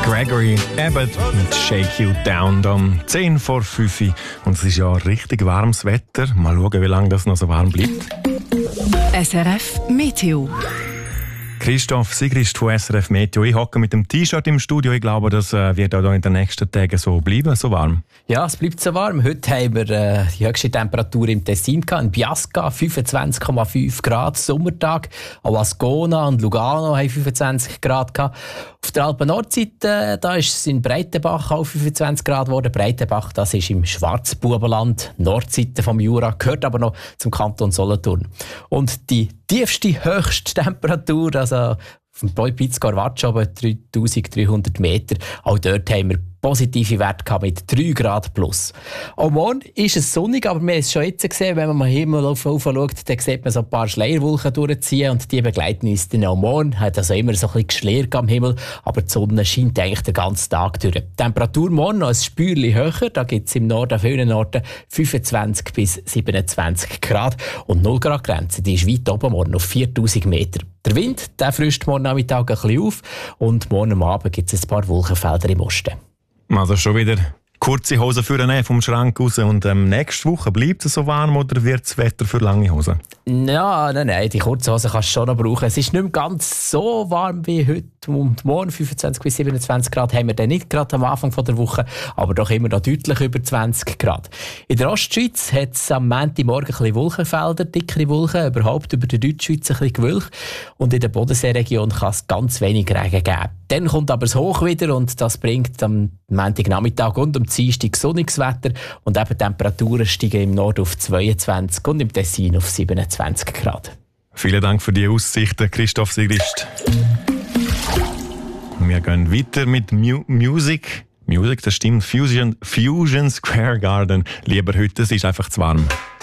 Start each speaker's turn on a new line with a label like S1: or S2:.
S1: Gregory Abbott mit Shake You Down um 10 vor 5 Uhr. Und es ist ja richtig warmes Wetter. Mal schauen, wie lange das noch so warm bleibt.
S2: SRF Meteo.
S1: Christoph Sigrist von SRF Meteo. Ich hocke mit dem T-Shirt im Studio. Ich glaube, das wird auch in den nächsten Tagen so bleiben, so warm.
S3: Ja, es bleibt so warm. Heute haben wir die höchste Temperatur im Tessin gehabt, in Biasca 25,5 Grad, Sommertag. Auch Ascona und Lugano haben 25 Grad gehabt. Auf der Alpen-Nordseite, da ist es in Breitenbach auch 25 Grad geworden. Breitenbach, das ist im Schwarzbubenland, Nordseite vom Jura, gehört aber noch zum Kanton Solothurn. Und die tiefste, höchste Temperatur, also vom Piz-Carvaccio oben 3300 Meter, auch dort haben wir positive Werte gehabt mit 3 Grad plus. Auch morgen ist es sonnig, aber wir haben es schon jetzt gesehen, wenn man mal Himmel schaut, dann sieht man so ein paar Schleierwolken durchziehen und die begleiten uns dann auch morgen. Hat also immer so ein bisschen Geschleer am Himmel, aber die Sonne scheint eigentlich den ganzen Tag durch. Die Temperatur morgen noch ein Spürchen höher, da gibt es im Norden, an vielen Orten 25 bis 27 Grad und 0 Grad Grenze, die ist weit oben morgen auf 4000 Meter. Der Wind, der frischt morgen Nachmittag ein bisschen auf und morgen am Abend gibt es ein paar Wolkenfelder im Osten.
S1: Also schon wieder kurze Hosen für vom Schrank raus. Und nächste Woche bleibt es so warm oder wird das Wetter für lange Hosen?
S3: Ja, nein, die kurze Hose kannst du schon noch brauchen. Es ist nicht mehr ganz so warm wie heute und morgen. 25 bis 27 Grad haben wir dann nicht gerade am Anfang der Woche, aber doch immer noch deutlich über 20 Grad. In der Ostschweiz hat es am Montagmorgen ein bisschen Wolkenfelder, dickere Wolken, überhaupt über der Deutschschweiz ein bisschen Gewölk. Und in der Bodenseeregion kann es ganz wenig Regen geben. Dann kommt aber das Hoch wieder und das bringt am Montagnachmittag und am Dienstag sonniges Wetter und eben Temperaturen steigen im Norden auf 22 und im Tessin auf 27 Grad.
S1: Vielen Dank für die Aussichten, Christoph Sigrist. Wir gehen weiter mit Musik. Musik, das stimmt. Fusion Square Garden. Lieber heute, es ist einfach zu warm.